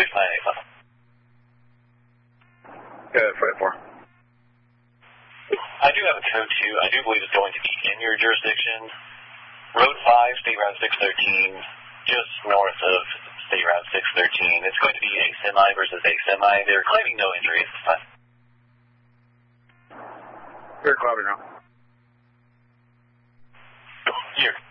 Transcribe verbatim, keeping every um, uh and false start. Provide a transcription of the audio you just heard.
six nine eight five. Good, forty-four. I do have a code two. I do believe it's going to be in your jurisdiction. Road five, State Route six thirteen, just north of State Route six thirteen. It's going to be a semi versus a semi. They're claiming no injuries this time. Clear cloudy now. Here.